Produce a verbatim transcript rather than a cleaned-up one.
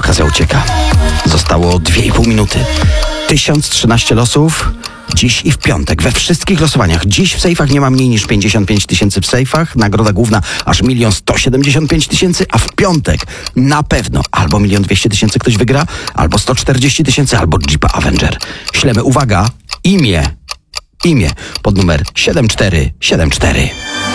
okazja ucieka. Zostało dwie i pół minuty. tysiąc trzynaście losów. Dziś i w piątek, we wszystkich losowaniach. Dziś w sejfach nie ma mniej niż pięćdziesiąt pięć tysięcy w sejfach. Nagroda główna aż milion sto siedemdziesiąt pięć tysięcy, a w piątek na pewno albo milion dwieście tysięcy ktoś wygra, albo sto czterdzieści tysięcy, albo Jeepa Avenger. Ślemy, uwaga, imię, imię pod numer siedem cztery siedem cztery.